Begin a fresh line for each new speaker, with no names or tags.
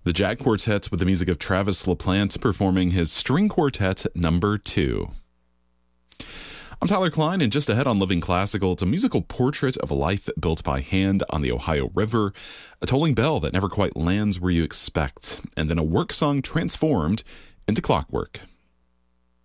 The Jag Quartet with the music of Travis LaPlante performing his String Quartet number 2. I'm Tyler Klein, and just ahead on Living Classical, it's a musical portrait of a life built by hand on the Ohio River, a tolling bell that never quite lands where you expect, and then a work song transformed into clockwork.